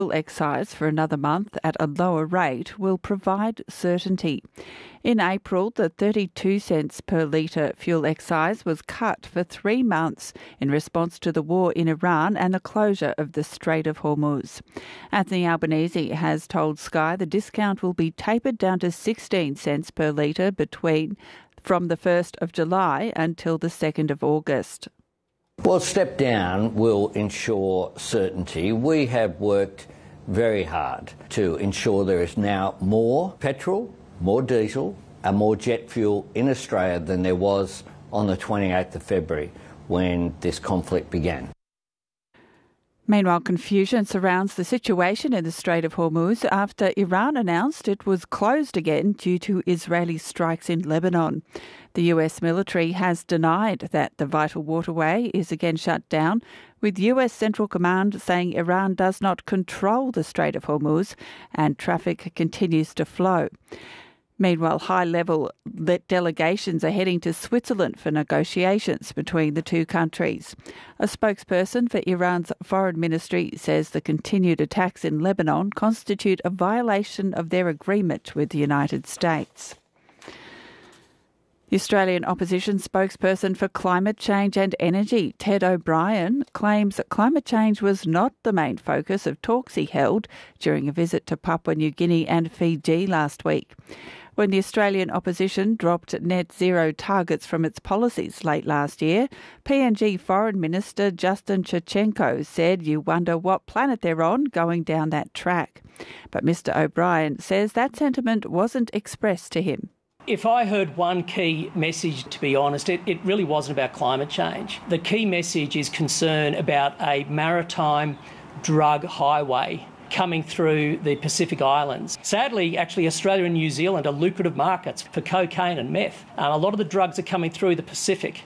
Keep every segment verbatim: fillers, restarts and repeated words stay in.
excise for another month at a lower rate will provide certainty. In April, the thirty-two cents per litre fuel excise was cut for three months in response to the war in Iran and the closure of the Strait of Hormuz. Anthony Albanese has told Sky the discount will be tapered down to sixteen cents per litre between from the first of July until the second of August. Well, step down will ensure certainty. We have worked very hard to ensure there is now more petrol, more diesel and more jet fuel in Australia than there was on the twenty-eighth of February when this conflict began. Meanwhile, confusion surrounds the situation in the Strait of Hormuz after Iran announced it was closed again due to Israeli strikes in Lebanon. The U S military has denied that the vital waterway is again shut down, with U S Central Command saying Iran does not control the Strait of Hormuz and traffic continues to flow. Meanwhile, high-level delegations are heading to Switzerland for negotiations between the two countries. A spokesperson for Iran's foreign ministry says the continued attacks in Lebanon constitute a violation of their agreement with the United States. The Australian opposition spokesperson for climate change and energy, Ted O'Brien, claims that climate change was not the main focus of talks he held during a visit to Papua New Guinea and Fiji last week. When the Australian opposition dropped net zero targets from its policies late last year, P N G Foreign Minister Justin Churchenko said you wonder what planet they're on going down that track. But Mr O'Brien says that sentiment wasn't expressed to him. If I heard one key message, to be honest, it, it really wasn't about climate change. The key message is concern about a maritime drug highway coming through the Pacific Islands. Sadly, actually, Australia and New Zealand are lucrative markets for cocaine and meth. Uh, a lot of the drugs are coming through the Pacific.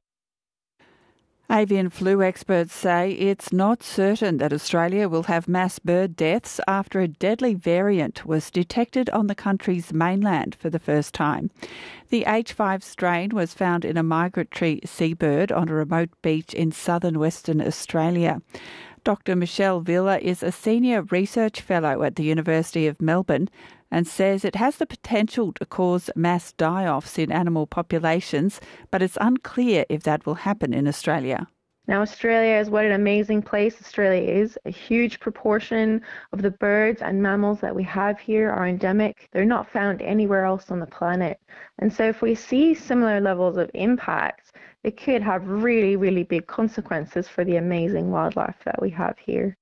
Avian flu experts say it's not certain that Australia will have mass bird deaths after a deadly variant was detected on the country's mainland for the first time. The H five strain was found in a migratory seabird on a remote beach in southern Western Australia. Doctor Michelle Villa is a senior research fellow at the University of Melbourne and says it has the potential to cause mass die-offs in animal populations, but it's unclear if that will happen in Australia. Now, Australia is what an amazing place Australia is. A huge proportion of the birds and mammals that we have here are endemic. They're not found anywhere else on the planet. And so if we see similar levels of impact, it could have really, really big consequences for the amazing wildlife that we have here.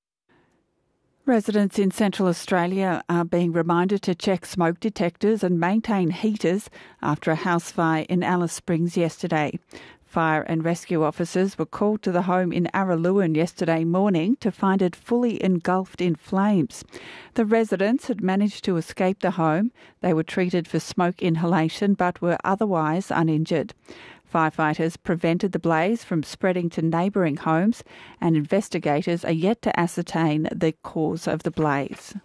Residents in Central Australia are being reminded to check smoke detectors and maintain heaters after a house fire in Alice Springs yesterday. Fire and rescue officers were called to the home in Araluen yesterday morning to find it fully engulfed in flames. The residents had managed to escape the home. They were treated for smoke inhalation but were otherwise uninjured. Firefighters prevented the blaze from spreading to neighbouring homes, and investigators are yet to ascertain the cause of the blaze.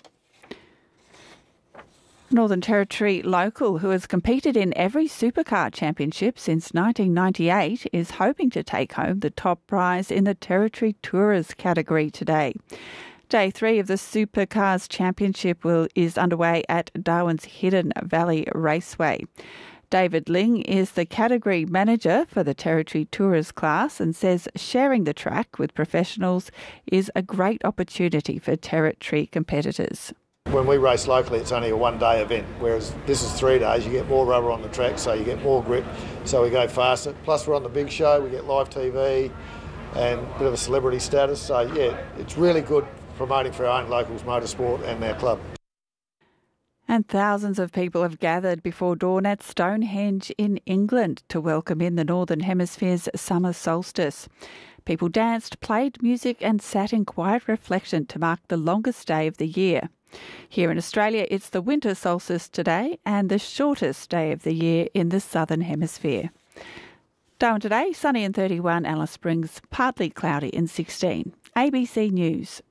Northern Territory local, who has competed in every supercar championship since nineteen ninety-eight, is hoping to take home the top prize in the Territory Tourers category today. Day three of the Supercars Championship will, is underway at Darwin's Hidden Valley Raceway. David Ling is the category manager for the Territory Tourers class and says sharing the track with professionals is a great opportunity for Territory competitors. When we race locally, it's only a one-day event, whereas this is three days. You get more rubber on the track, so you get more grip, so we go faster. Plus, we're on the big show, we get live T V and a bit of a celebrity status. So, yeah, it's really good promoting for our own locals motorsport and our club. And thousands of people have gathered before dawn at Stonehenge in England to welcome in the Northern Hemisphere's summer solstice. People danced, played music and sat in quiet reflection to mark the longest day of the year. Here in Australia, it's the winter solstice today and the shortest day of the year in the Southern Hemisphere. Darwin today, sunny and thirty-one, Alice Springs, partly cloudy and sixteen. A B C News.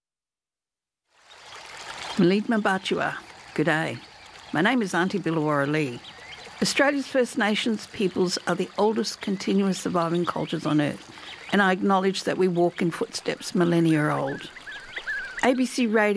Malidma Batua. Good day. My name is Auntie Billawara Lee. Australia's First Nations peoples are the oldest continuous surviving cultures on Earth, and I acknowledge that we walk in footsteps millennia old. A B C Radio